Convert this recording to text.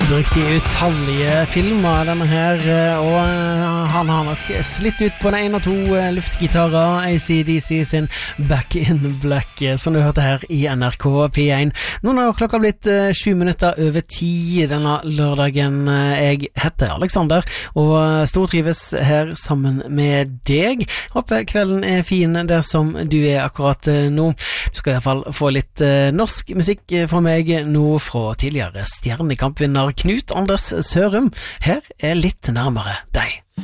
brukt i utallige filmer denne her, og han har nok slitt ut på den ene og to luftgitarer, AC/DC sin Back in Black, som du hørte her i NRK P1. Nå har klokka blitt 7 minutter over 10 denne lørdagen. Jeg heter Alexander, og stortrives her sammen med deg. Håper kvelden er fin der som du er akkurat nå. Du skal i hvert fall få litt norsk musikk fra meg nå fra tidligere Stjernekampvinner Knut Anders Sørum. Her er litt nærmere deg.